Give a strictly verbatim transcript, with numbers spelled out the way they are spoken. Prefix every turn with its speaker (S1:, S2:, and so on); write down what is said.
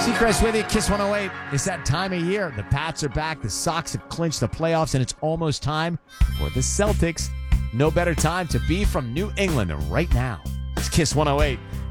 S1: Seacrest with you, Kiss one oh eight. It's that time of year. The Pats are back. The Sox have clinched the playoffs, and it's almost time for the Celtics. No better time to be from New England right now. It's Kiss one oh eight.